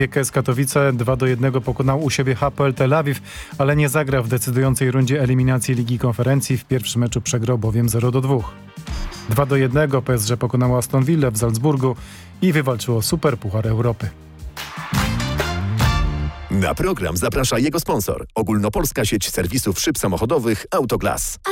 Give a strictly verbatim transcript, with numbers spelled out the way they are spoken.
K S Katowice dwa do jednego pokonał u siebie H P L Tel Awiw, ale nie zagra w decydującej rundzie eliminacji Ligi Konferencji. W pierwszym meczu przegrał bowiem zero do dwóch. dwa do jednego P S G pokonało Aston Villę w Salzburgu i wywalczyło Superpuchar Europy. Na program zaprasza jego sponsor. Ogólnopolska sieć serwisów szyb samochodowych Autoglas.